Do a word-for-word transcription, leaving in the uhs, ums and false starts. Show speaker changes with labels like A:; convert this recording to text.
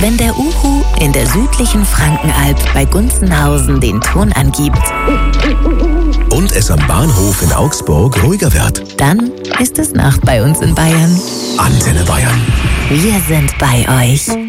A: Wenn der Uhu in der südlichen Frankenalb bei Gunzenhausen den Ton angibt
B: und es am Bahnhof in Augsburg ruhiger wird,
A: dann ist es Nacht bei uns in Bayern.
B: Antenne Bayern.
A: Wir sind bei euch.